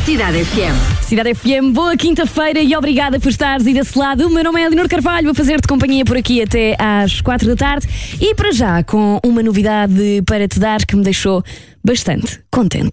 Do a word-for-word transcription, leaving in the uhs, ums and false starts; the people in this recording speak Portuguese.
Cidade F M. Cidade F M, boa quinta-feira e obrigada por estares aí desse lado. O meu nome é Leonor Carvalho, a fazer-te companhia por aqui até às quatro da tarde e para já com uma novidade para te dar que me deixou bastante contente.